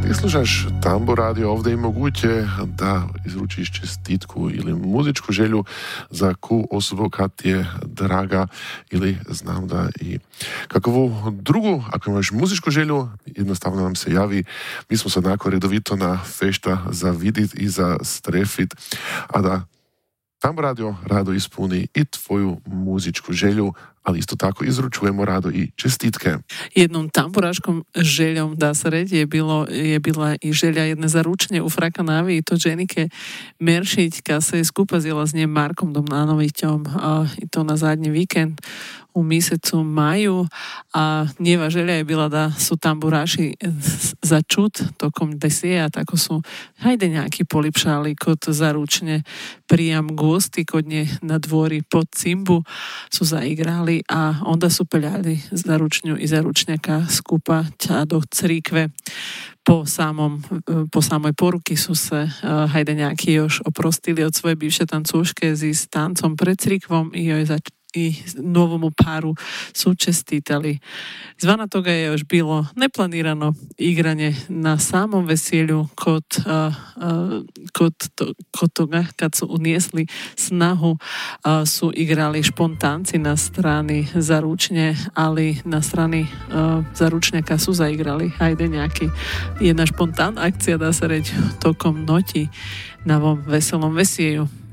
Ti slušaš Tambo radio, ovdje je moguće da izručiš čestitku ili muzičku želju za ku osobu kad ti je draga ili znam da i kakvu drugu, ako imaš muzičku želju, jednostavno nam se javi. Mi smo se onako redovito na fešta za vidit i za strefit, a da Tambo radio rado ispuni i tvoju muzičku želju, ali isto tako izručujemo rado i čestitke. Jednom tamburaškom željom, da se reći, je bila i želja jedne zaručnje u Frakanavi i to Dženike Meršić, kad se je skupa zjela s njem Markom Domnanovićom i to na zadnji vikend u mjesecu maju, a njeva želja je bila da su tamburaši za čut tokom desija, tako su hajdenjaki polipšali kod zaručnje prijam gosti kod nje na dvori pod cimbu su zaigrali, a onda su peljali zaručnju i zaručnjaka skupa do crikve. Po samoj poruki su se hajdenjaki još oprostili od svoje bivše tancuške s tancom pred crikvom i joj i novomu paru su čestitali. Zvana toga je još bilo neplanirano igranje na samom veselju kod toga kad su unijesli snahu su igrali špontanci na strani zaručnje, ali na strani zaručnjaka su zaigrali hajdenjaki. Jedna špontan akcija, da se reći, tokom noći na ovom veselom veselju.